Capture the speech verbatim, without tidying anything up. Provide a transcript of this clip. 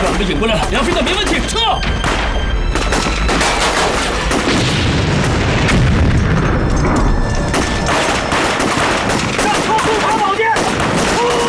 把我们引过来了，梁飞的没问题，撤！